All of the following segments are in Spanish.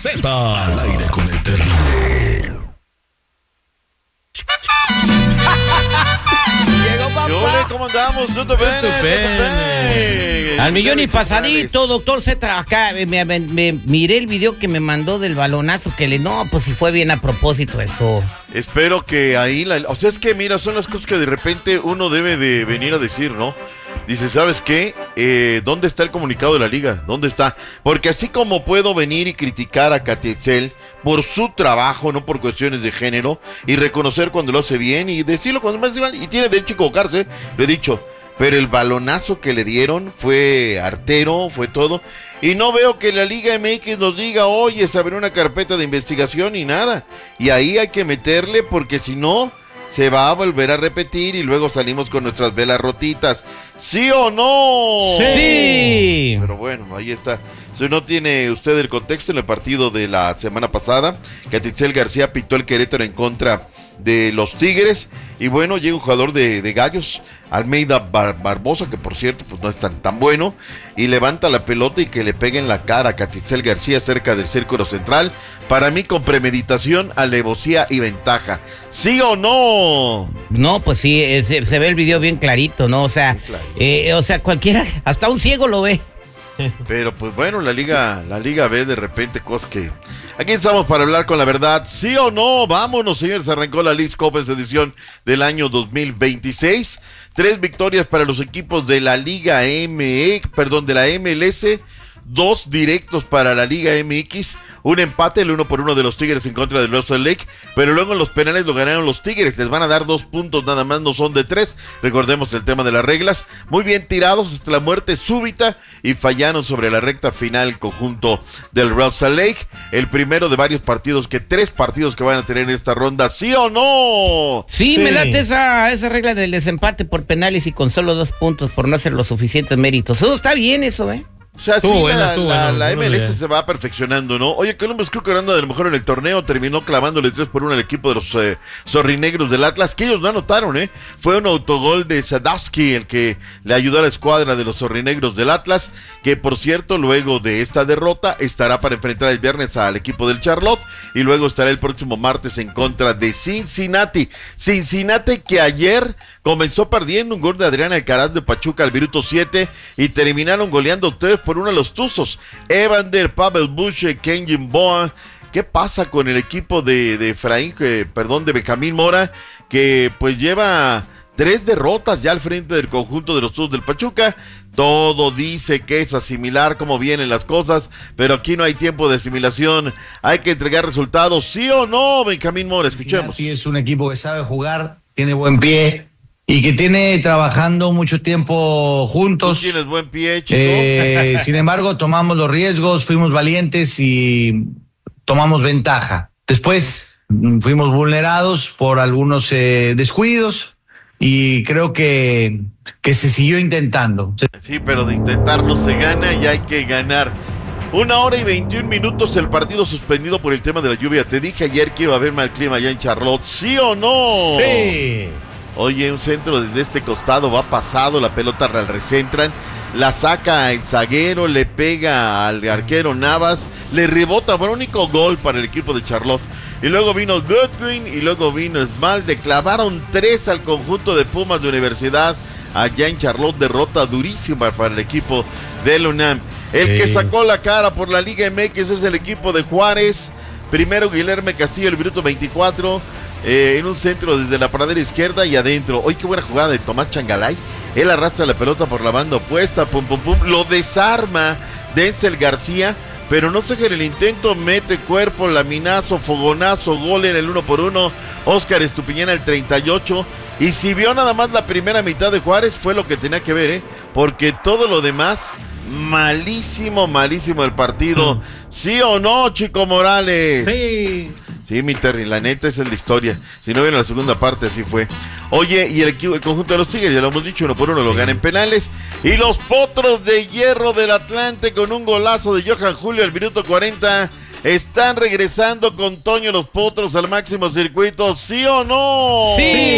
Z. Al aire con el terrible. Llegó papá. ¿Cómo andamos? ¿Todo bien? Al millón y pasadito, doctor Z. Acá me miré el video que me mandó del balonazo no, pues si fue bien a propósito eso. Espero que ahí, o sea, es que mira, son las cosas que de repente uno debe de venir a decir, ¿no? Dice, ¿sabes qué? ¿Dónde está el comunicado de la liga? ¿Dónde está? Porque así como puedo venir y criticar a Catitzel por su trabajo, no por cuestiones de género, y reconocer cuando lo hace bien y decirlo cuando más mal, y tiene derecho a equivocarse, lo he dicho, pero el balonazo que le dieron fue artero, fue todo, y no veo que la Liga MX nos diga, oye, se abrió una carpeta de investigación y nada, y ahí hay que meterle porque si no se va a volver a repetir y luego salimos con nuestras velas rotitas. ¿Sí o no? Sí. Pero bueno, ahí está. Si no tiene usted el contexto, en el partido de la semana pasada, Catitzel García pitó el Querétaro en contra de los Tigres. Y bueno, llega un jugador de Gallos, Almeida Barbosa, que por cierto pues no es tan bueno, y levanta la pelota y que le pegue en la cara a Catitzel García cerca del círculo central. Para mí con premeditación, alevosía y ventaja. ¿Sí o no? No, pues sí, se ve el video bien clarito, ¿no? O sea, cualquiera, hasta un ciego lo ve. Pero pues bueno, la liga ve de repente cosas que... Aquí estamos para hablar con la verdad. ¿Sí o no? Vámonos, señores. Arrancó la Leagues Cup en su edición del año 2026. 3 victorias para los equipos de la Liga de la MLS. 2 directos para la Liga MX, un empate, el 1-1 de los Tigres en contra del Real Salt Lake, pero luego en los penales lo ganaron los Tigres, les van a dar 2 puntos nada más, no son de 3, recordemos el tema de las reglas, muy bien tirados hasta la muerte súbita y fallaron sobre la recta final el conjunto del Real Salt Lake, el primero de varios partidos, 3 partidos que van a tener en esta ronda, ¿sí o no? Sí, me late esa regla del desempate por penales y con solo 2 puntos por no hacer los suficientes méritos, eso está bien eso, O sea, sí, la MLS se va perfeccionando, ¿no? Oye, Columbus creo que anda de lo mejor en el torneo, terminó clavándole 3-1 al equipo de los zorrinegros del Atlas, que ellos no anotaron, Fue un autogol de Sadowski el que le ayudó a la escuadra de los zorrinegros del Atlas, que por cierto, luego de esta derrota, estará para enfrentar el viernes al equipo del Charlotte, y luego estará el próximo martes en contra de Cincinnati. Cincinnati que ayer comenzó perdiendo un gol de Adrián Alcaraz de Pachuca al minuto 7, y terminaron goleando 3-1 a los Tuzos. Evander, Pavel Buche, Kenyon Boa. ¿Qué pasa con el equipo de Benjamín Mora? Que pues lleva 3 derrotas ya al frente del conjunto de los Tuzos del Pachuca. Todo dice que es asimilar cómo vienen las cosas, pero aquí no hay tiempo de asimilación. Hay que entregar resultados, ¿sí o no, Benjamín Mora? Escuchemos. Sí, es un equipo que sabe jugar, tiene buen pie y que tiene trabajando mucho tiempo juntos. Tú tienes buen pie, chico. Sin embargo, tomamos los riesgos, fuimos valientes y tomamos ventaja. Después fuimos vulnerados por algunos descuidos y creo que se siguió intentando. Sí, pero de intentar no se gana y hay que ganar. 1 hora y 21 minutos el partido suspendido por el tema de la lluvia. Te dije ayer que iba a haber mal clima allá en Charlotte, ¿sí o no? Sí. Oye, un centro desde este costado va pasado, la pelota la recentran, la saca el zaguero, le pega al arquero Navas, le rebota, por único gol para el equipo de Charlotte. Y luego vino Goodwin y luego vino Esmalde, clavaron 3 al conjunto de Pumas de Universidad allá en Charlotte, derrota durísima para el equipo del UNAM. El que sacó la cara por la Liga MX es el equipo de Juárez, primero Guilherme Castillo, el minuto 24, en un centro desde la pradera izquierda y adentro. Hoy qué buena jugada de Tomás Changalay. Él arrastra la pelota por la banda opuesta, lo desarma Denzel García, pero no sé que en el intento mete cuerpo, laminazo, fogonazo, gol en el 1-1. Óscar Estupiñán el 38. Y si vio nada más la primera mitad de Juárez, fue lo que tenía que ver, porque todo lo demás, malísimo el partido. ¿Sí o no, Chico Morales? Sí. Sí, mi Terry, la neta esa es la historia. Si no viene la segunda parte, así fue. Oye, y el conjunto de los Tigres, ya lo hemos dicho, 1-1 lo gana en penales. Y los Potros de Hierro del Atlante con un golazo de Johan Julio al minuto 40. Están regresando con Toño los Potros al máximo circuito, ¿sí o no?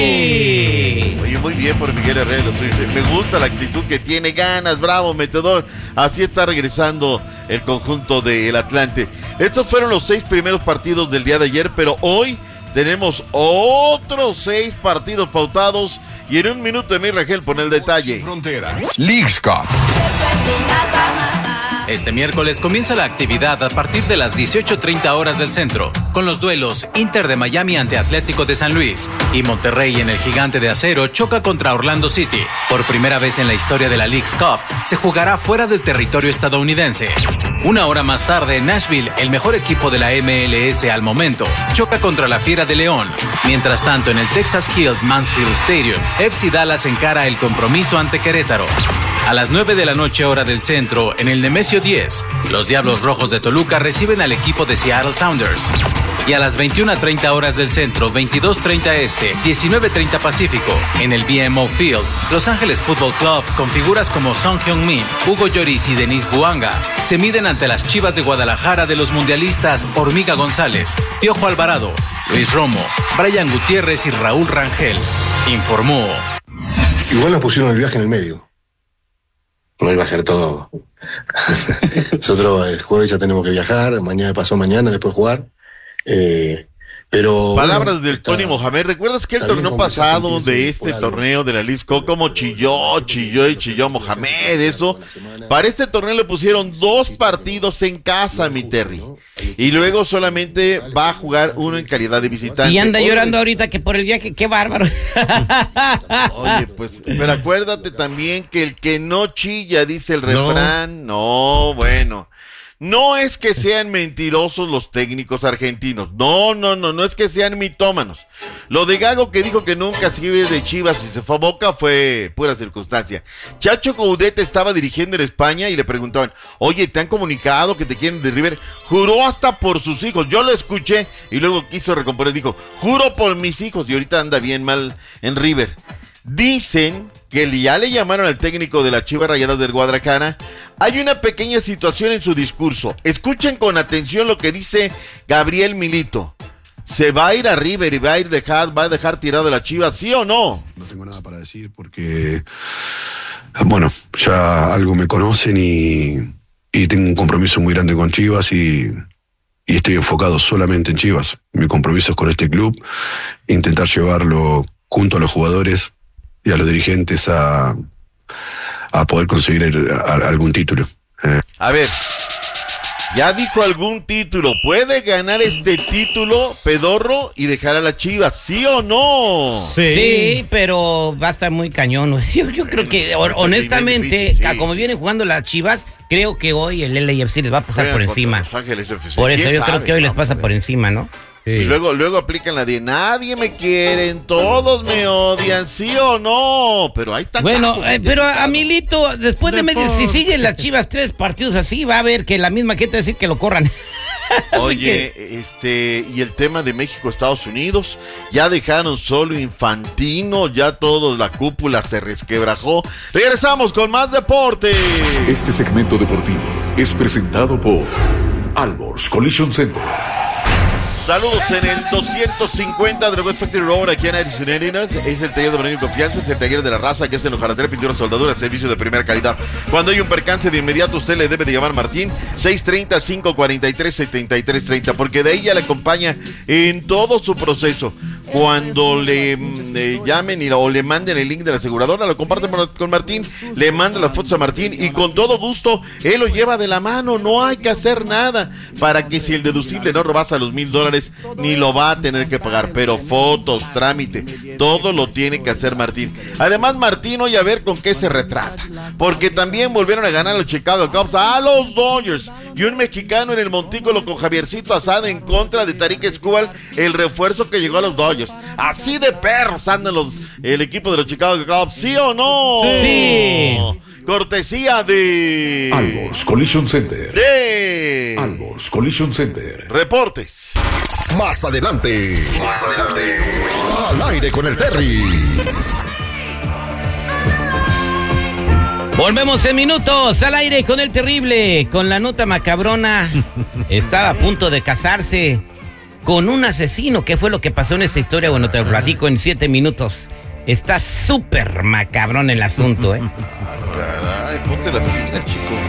¡Sí! Oye, muy bien por Miguel Herrera. Me gusta la actitud que tiene, ganas, bravo, metedor. Así está regresando el conjunto del Atlante. Estos fueron los 6 primeros partidos del día de ayer, pero hoy tenemos otros 6 partidos pautados. Y en un minuto, Emir Rangel pone el detalle. Fronteras. Leagues Cup. Este miércoles comienza la actividad a partir de las 18:30 horas del centro, con los duelos Inter de Miami ante Atlético de San Luis y Monterrey en el Gigante de Acero choca contra Orlando City. Por primera vez en la historia de la Leagues Cup, se jugará fuera del territorio estadounidense. Una hora más tarde, Nashville, el mejor equipo de la MLS al momento, choca contra la Fiera de León. Mientras tanto, en el Texas Hill Mansfield Stadium, FC Dallas encara el compromiso ante Querétaro. A las 9 de la noche hora del centro, en el Nemesio 10, los Diablos Rojos de Toluca reciben al equipo de Seattle Sounders. Y a las 21:30 horas del centro, 22:30 este, 19:30 Pacífico, en el BMO Field, Los Ángeles Football Club, con figuras como Son Heung-min, Hugo Lloris y Denis Buanga, se miden ante las Chivas de Guadalajara de los mundialistas Hormiga González, Piojo Alvarado, Luis Romo, Brian Gutiérrez y Raúl Rangel. Informó. Igual nos pusieron el viaje en el medio. No iba a ser todo. Nosotros el jueves ya tenemos que viajar, mañana pasó mañana, después jugar. Pero palabras del Tony Mohamed. ¿Recuerdas que el torneo pasado de este torneo de la Leagues Cup, como chilló Mohamed? Eso. Para este torneo le pusieron 2 partidos en casa, mi Terry. Y luego solamente va a jugar uno en calidad de visitante. Y anda llorando ahorita que por el viaje, qué bárbaro. Oye, pues, pero acuérdate también que el que no chilla, dice el refrán. No, bueno. No es que sean mentirosos los técnicos argentinos. No es que sean mitómanos. Lo de Gago, que dijo que nunca se iba de Chivas y se fue a Boca, fue pura circunstancia. Chacho Coudet estaba dirigiendo en España y le preguntaban: oye, ¿te han comunicado que te quieren de River? Juró hasta por sus hijos. Yo lo escuché y luego quiso recomponer. Dijo: juro por mis hijos. Y ahorita anda bien mal en River. Dicen que ya le llamaron al técnico de las Chivas Rayadas del Guadalajara. Hay una pequeña situación en su discurso. Escuchen con atención lo que dice Gabriel Milito. ¿Se va a ir a River y va a dejar tirado a la Chivas, sí o no? No tengo nada para decir porque, bueno, ya algo me conocen y tengo un compromiso muy grande con Chivas y estoy enfocado solamente en Chivas. Mi compromiso es con este club, intentar llevarlo junto a los jugadores y a los dirigentes a poder conseguir algún título. A ver, ya dijo algún título. ¿Puede ganar este título, Pedorro, y dejar a la Chivas, sí o no? Sí, pero va a estar muy cañón. Yo creo que, honestamente, como vienen jugando las Chivas, creo que hoy el LAFC les va a pasar por encima. Los Ángeles FC. Por eso yo creo que hoy les pasa por encima, ¿no? Sí. Y luego aplican la de nadie me quieren, todos me odian, sí o no. Pero ahí está. Bueno, pero a Milito, después de medio, si siguen las Chivas 3 partidos así, va a ver que la misma gente va a decir que lo corran. Oye, y el tema de México-Estados Unidos, ya dejaron solo Infantino, ya todos, la cúpula se resquebrajó. Regresamos con más deporte. Este segmento deportivo es presentado por Alborz Collision Center. Saludos en el 250 de West Factory Road, aquí en Edison, Illinois. Es el taller de manejo y confianza, es el taller de la raza, que es en hojalatería, pintura, soldadura, servicio de primera calidad. Cuando hay un percance, de inmediato usted le debe de llamar Martín, 630-543-7330, porque de ahí ya le acompaña en todo su proceso. Cuando le llamen o le manden el link de la aseguradora, lo comparten con Martín, le mandan las fotos a Martín y con todo gusto él lo lleva de la mano. No hay que hacer nada para que si el deducible no rebasa los $1,000, ni lo va a tener que pagar, pero fotos, trámite, todo lo tiene que hacer Martín. Además, Martín, hoy a ver con qué se retrata, porque también volvieron a ganar los Chicago Cubs a los Dodgers, y un mexicano en el montículo con Javiercito Asada en contra de Tarik Skubal, el refuerzo que llegó a los Dodgers. Así de perros andan el equipo de los Chicago Cubs, ¿sí o no? Sí. Cortesía de Alborz Collision Center. De Alborz Collision Center. Reportes. Más adelante. Al aire con el Terry. Volvemos en minutos al aire con el terrible, con la nota macabrona. Estaba a punto de casarse con un asesino. ¿Qué fue lo que pasó en esta historia? Bueno, te lo platico en 7 minutos. Está súper macabrón el asunto, Caray, ponte las pilas, chico.